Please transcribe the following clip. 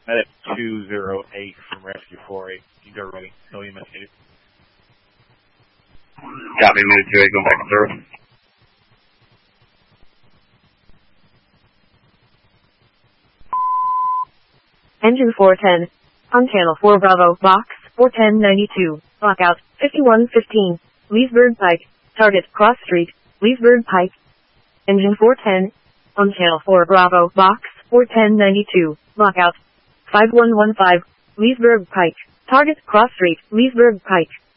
Medic 208 from Rescue 48. You go ready. No EMS needed. Copy, Medic 28, going back to service. Engine 410. On channel 4 Bravo, box 41092. Lockout 5115. Leesburg Pike. Target Cross Street, Leesburg Pike. Engine 410. On channel 4 Bravo, box 41092. Lockout 5115. Leesburg Pike. Target Cross Street, Leesburg Pike.